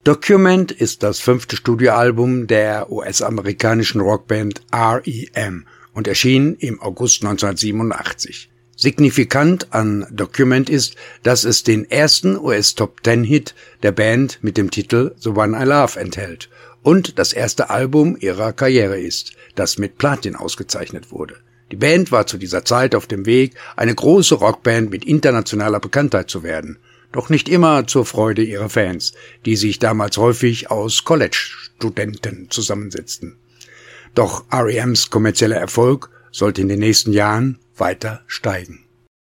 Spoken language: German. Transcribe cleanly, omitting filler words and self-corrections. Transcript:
Document ist das 5. Studioalbum der US-amerikanischen Rockband R.E.M. und erschien im August 1987. Signifikant an Document ist, dass es den ersten US-Top-10-Hit der Band mit dem Titel The One I Love enthält und das erste Album ihrer Karriere ist, das mit Platin ausgezeichnet wurde. Die Band war zu dieser Zeit auf dem Weg, eine große Rockband mit internationaler Bekanntheit zu werden. Doch nicht immer zur Freude ihrer Fans, die sich damals häufig aus College-Studenten zusammensetzten. Doch R.E.M's kommerzieller Erfolg sollte in den nächsten Jahren weiter steigen.